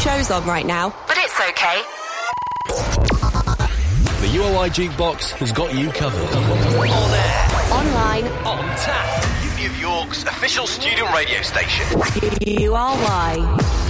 shows on right now, but it's okay. The UOI Jukebox has got you covered. On air. Online. On tap. Uni of York's official student radio station. UOI.